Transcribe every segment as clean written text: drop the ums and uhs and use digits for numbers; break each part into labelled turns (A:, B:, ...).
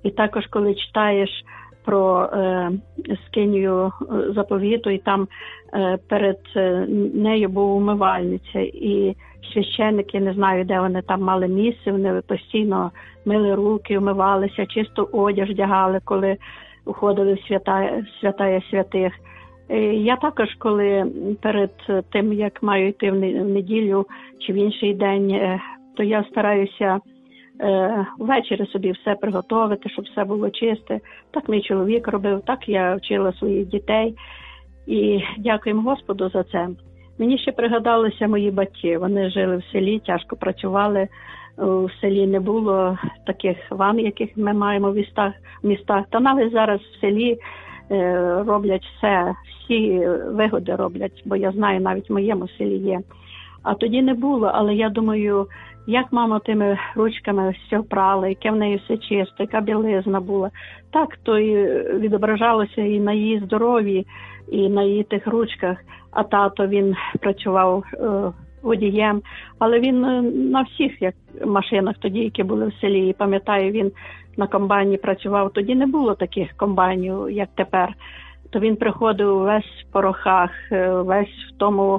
A: І також, коли читаєш про скинію заповіту, і там перед нею був умивальниця, і священники, не знаю, де вони там мали місце, вони постійно мили руки, умивалися, чисто одяг вдягали, коли уходили в святая святих. Я також, коли перед тим, як маю йти в неділю чи в інший день, то я стараюся ввечері собі все приготувати, щоб все було чисте. Так мій чоловік робив, так я вчила своїх дітей. І дякуємо Господу за це. Мені ще пригадалися мої батьки. Вони жили в селі, тяжко працювали. В селі не було таких ванн, яких ми маємо в містах. Та навіть зараз в селі роблять все, всі вигоди роблять, бо я знаю, навіть в моєму селі є. А тоді не було, але я думаю, як мама тими ручками все прала, яке в неї все чисто, яка білизна була. Так, то і відображалося і на її здоров'ї, і на її тих ручках. А тато, він працював водієм, але він на всіх як машинах тоді, які були в селі. І пам'ятаю, він на комбайні працював. Тоді не було таких комбайнів, як тепер. То він приходив весь в порохах, весь в тому,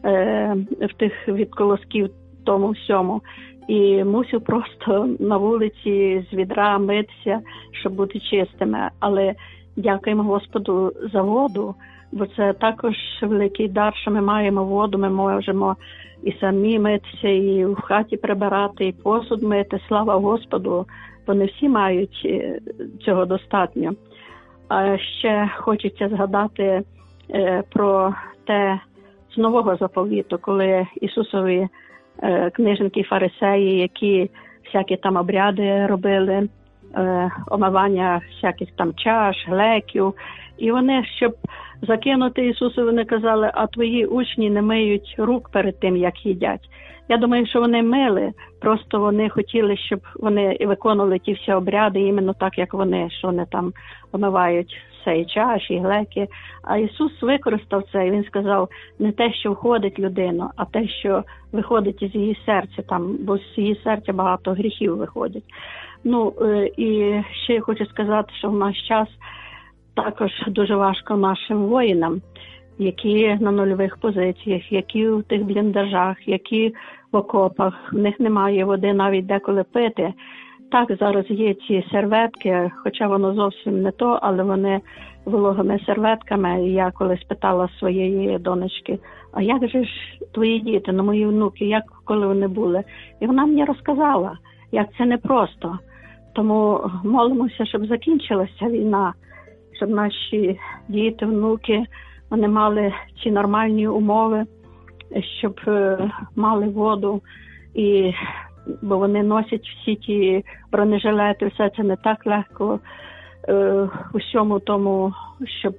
A: в тих від колосків, тому всьому. І мусив просто на вулиці з відра митися, щоб бути чистими. Але дякуємо Господу за воду, бо це також великий дар, що ми маємо воду, ми можемо і самі митися, і в хаті прибирати, і посуд мити. Слава Господу, бо не всі мають цього достатньо. А ще хочеться згадати про те з Нового заповіту, коли Ісусові книжники і фарисеї, які всякі там обряди робили, омивання всяких там чаш, глеків. І вони, щоб закинути Ісусу, вони казали, а твої учні не миють рук перед тим, як їдять. Я думаю, що вони мили, просто вони хотіли, щоб вони виконували ті всі обряди іменно так, як вони, що вони там омивають все, і чаші, і глеки. А Ісус використав це, і Він сказав, не те, що входить в людину, а те, що виходить із її серця, там, бо з її серця багато гріхів виходить. Ну, і ще я хочу сказати, що в наш час також дуже важко нашим воїнам, які на нульових позиціях, які в тих бліндажах, які в окопах, в них немає води навіть деколи пити. Так, зараз є ці серветки, хоча воно зовсім не то, але вони вологими серветками. І я колись питала своєї донечки, а як же ж твої діти, ну мої внуки, як коли вони були? І вона мені розказала, як це непросто. Тому молимося, щоб закінчилася війна, щоб наші діти, внуки, вони мали ці нормальні умови, щоб мали воду, і, бо вони носять всі ті бронежилети, все це не так легко усьому тому, щоб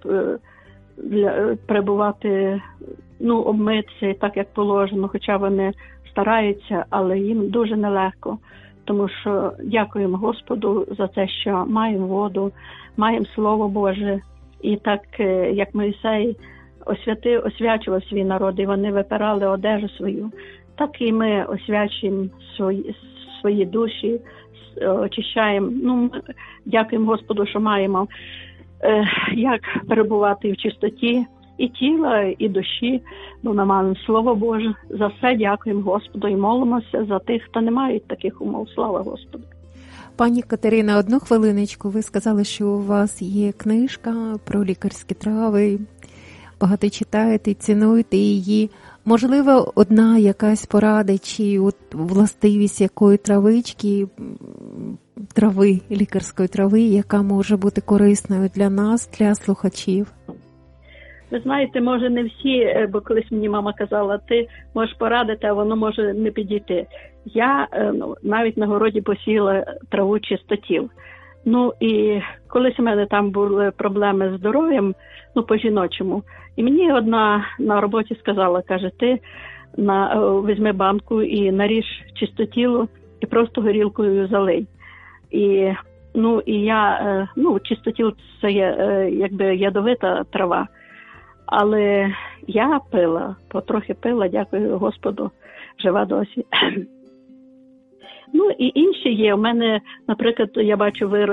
A: перебувати, обмитися і так, як положено, хоча вони стараються, але їм дуже нелегко. Тому що дякуємо Господу за те, що маємо воду, маємо Слово Боже. І так, як Мойсей освячував свій народ, і вони випирали одежу свою, так і ми освячуємо свої душі, очищаємо. Дякуємо Господу, що маємо як перебувати в чистоті і тіла, і душі, бо ми маємо Слово Боже. За все дякуємо Господу і молимося за тих, хто не мають таких умов. Слава Господу.
B: Пані Катерина, одну хвилиночку. Ви сказали, що у вас є книжка про лікарські трави. Багато читаєте, цінуєте її. Можливо, одна якась порада чи властивість якої трави, лікарської трави, яка може бути корисною для нас, для слухачів?
A: Ви знаєте, може не всі, бо колись мені мама казала, ти можеш порадити, а воно може не підійти. Я навіть на городі посіяла траву чистотіл. І колись у мене там були проблеми з здоров'ям, по-жіночому. І мені одна на роботі сказала, каже, ти візьми банку і наріж чистотілу і просто горілкою залий. І я, чистотіл це є якби ядовита трава. Але я пила, потрохи пила, дякую Господу, жива досі. І інші є. У мене, наприклад, я бачу, ви